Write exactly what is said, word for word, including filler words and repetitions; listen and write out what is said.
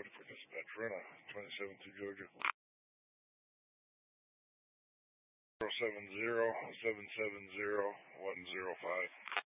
forty-four dispatch, run a twenty-seven to Georgia. zero seven zero seven seven zero one zero five.